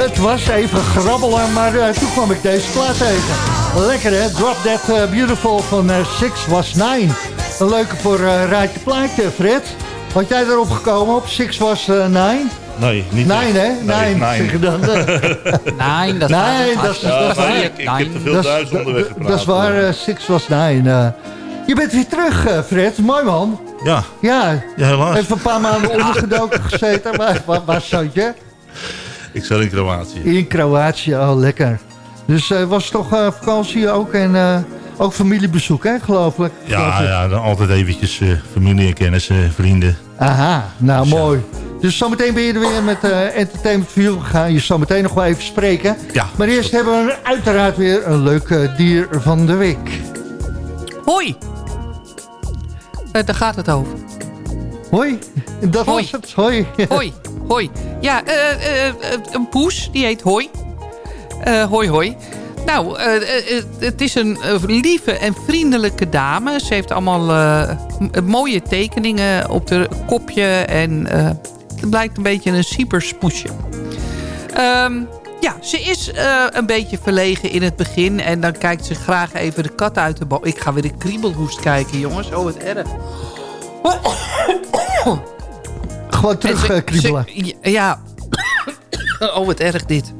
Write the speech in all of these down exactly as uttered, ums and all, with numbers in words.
Het was even grabbelen, maar uh, toen kwam ik deze plaat tegen. Lekker hè, Drop That uh, Beautiful van uh, Six Was Nine. Een leuke voor uh, Raadje Plaatje, Fred. Had jij erop gekomen op Six Was uh, Nine? Nee, niet Nine, hè? Nee, Nine, zeg je dan. Nee, dat is nee, dat is ja, waar. nee, ik, ik heb te veel Duits onderweg gepraat. Dat is waar, uh, Six Was Nine. Uh, je bent weer terug, uh, Fred. Mooi man. Ja. Ja, ja helaas. Even een paar maanden ondergedoken gezeten. Maar waar, waar zat je? Ik zat in Kroatië. In Kroatië, oh lekker. Dus uh, was toch uh, vakantie ook en uh, ook familiebezoek, hè, geloof ik? Ja, geloof ik. ja, dan altijd eventjes uh, familie en kennissen, vrienden. Aha, nou dus mooi. Ja. Dus zometeen ben je er weer met uh, Entertainment for You. We gaan je zometeen nog wel even spreken. Ja. Maar eerst hebben we uiteraard weer een leuk uh, dier van de week. Hoi. Uh, daar gaat het over. Hoi, dat Hoi. was het. Hoi. Hoi, hoi. Ja, uh, uh, uh, een poes, die heet Hoi. Uh, hoi, hoi. Nou, uh, uh, het is een uh, lieve en vriendelijke dame. Ze heeft allemaal uh, m- mooie tekeningen op haar kopje. En uh, het blijkt een beetje een cyberspoesje. Um, ja, ze is uh, een beetje verlegen in het begin. En dan kijkt ze graag even de kat uit de boom. Ik ga weer de kriebelhoest kijken, jongens. Oh, wat erg. Gewoon terug ze, uh, kriebelen. Ze, ja. Oh, wat erg dit.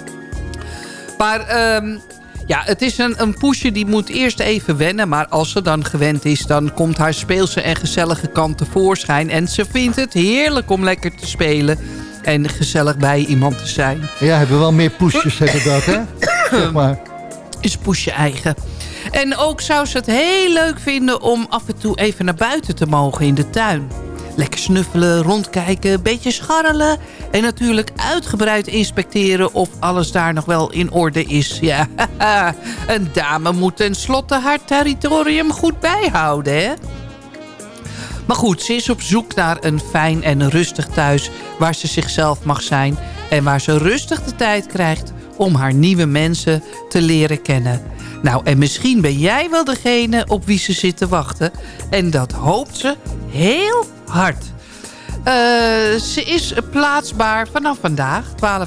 Maar um, ja, het is een, een poesje die moet eerst even wennen. Maar als ze dan gewend is, dan komt haar speelse en gezellige kant tevoorschijn. En ze vindt het heerlijk om lekker te spelen. En gezellig bij iemand te zijn. Ja, hebben wel meer poesjes hebben dat, hè? Zeg maar. Is poesje eigen. En ook zou ze het heel leuk vinden om af en toe even naar buiten te mogen in de tuin. Lekker snuffelen, rondkijken, een beetje scharrelen. En natuurlijk uitgebreid inspecteren of alles daar nog wel in orde is. Ja, een dame moet tenslotte haar territorium goed bijhouden, hè? Maar goed, ze is op zoek naar een fijn en rustig thuis waar ze zichzelf mag zijn. En waar ze rustig de tijd krijgt om haar nieuwe mensen te leren kennen. Nou, en misschien ben jij wel degene op wie ze zit te wachten. En dat hoopt ze heel hard. Uh, ze is plaatsbaar vanaf vandaag, twaalf